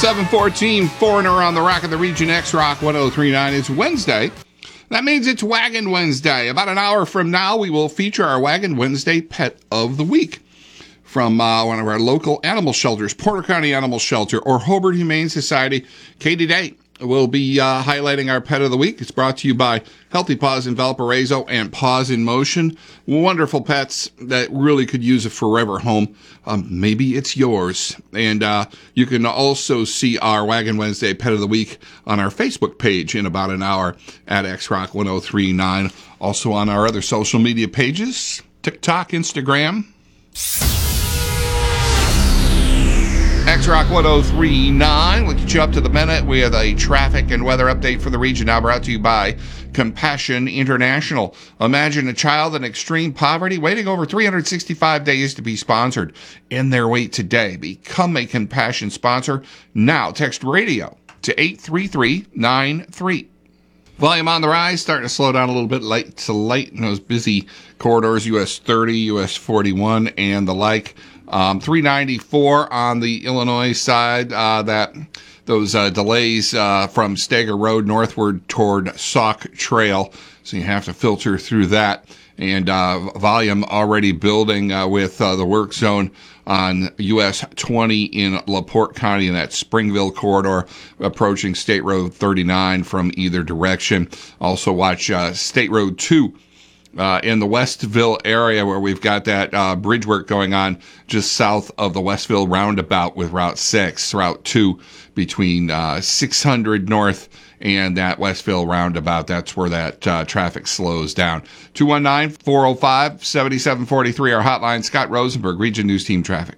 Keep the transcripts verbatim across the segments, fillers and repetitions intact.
seven fourteen, Foreigner on the Rock of the Region, X-Rock one oh three point nine. It's Wednesday. That means it's Wagon Wednesday. About an hour from now, we will feature our Wagon Wednesday Pet of the Week from uh, one of our local animal shelters, Porter County Animal Shelter or Hobart Humane Society. Katie Day will be uh, highlighting our Pet of the Week. It's brought to you by Healthy Paws in Valparaiso and Paws in Motion. Wonderful pets that really could use a forever home. Um, maybe it's yours. And uh, you can also see our Wagon Wednesday Pet of the Week on our Facebook page in about an hour at X Rock one oh three point nine. Also on our other social media pages, TikTok, Instagram. X Rock one oh three point nine. We'll get you up to the minute. We have a traffic and weather update for the region now brought to you by Compassion International. Imagine a child in extreme poverty waiting over three hundred sixty-five days to be sponsored. End their wait today. Become a Compassion sponsor. Now text radio to eight three three nine three. Volume on the rise, starting to slow down a little bit late to late in those busy corridors, U S thirty, U S forty-one, and the like. Um, three ninety-four on the Illinois side, uh, that those uh, delays uh, from Stager Road northward toward Sauk Trail, so you have to filter through that. And uh, volume already building uh, with uh, the work zone on U S twenty in LaPorte County in that Springville corridor, approaching State Road thirty-nine from either direction. Also watch uh, State Road two. Uh, in the Westville area where we've got that uh, bridge work going on just south of the Westville roundabout with Route six, Route two between uh, six hundred North and that Westville roundabout. That's where that uh, traffic slows down. two one nine, four oh five, seven seven four three, our hotline. Scott Rosenberg, Region News Team Traffic.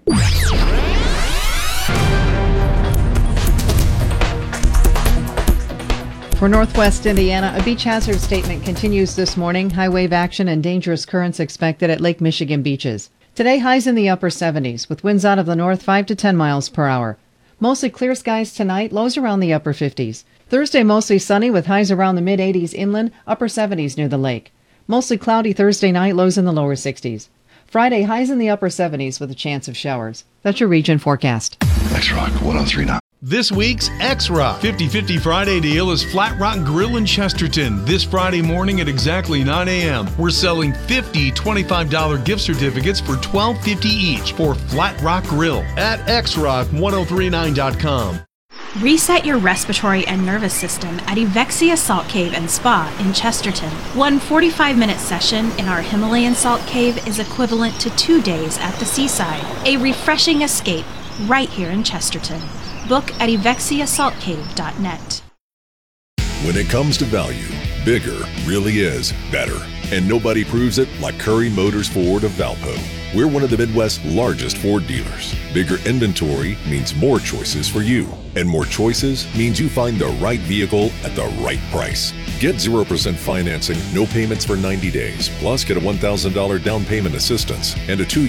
For Northwest Indiana, a beach hazard statement continues this morning. High wave action and dangerous currents expected at Lake Michigan beaches. Today, highs in the upper seventies, with winds out of the north five to ten miles per hour. Mostly clear skies tonight, lows around the upper fifties. Thursday, mostly sunny, with highs around the mid-eighties inland, upper seventies near the lake. Mostly cloudy Thursday night, lows in the lower sixties. Friday, highs in the upper seventies with a chance of showers. That's your region forecast. X Rock one oh three point nine. This week's X-Rock fifty fifty Friday deal is Flat Rock Grill in Chesterton. This Friday morning at exactly nine a.m. We're selling fifty twenty-five dollars gift certificates for twelve fifty each for Flat Rock Grill at X Rock ten thirty-nine dot com. Reset your respiratory and nervous system at Evexia Salt Cave and Spa in Chesterton. One forty-five minute session in our Himalayan salt cave is equivalent to two days at the seaside. A refreshing escape right here in Chesterton. Book at evexia salt cave dot net. When it comes to value, bigger really is better. And nobody proves it like Curry Motors Ford of Valpo. We're one of the Midwest's largest Ford dealers. Bigger inventory means more choices for you. And more choices means you find the right vehicle at the right price. Get zero percent financing, no payments for ninety days, plus get a one thousand dollars down payment assistance and a two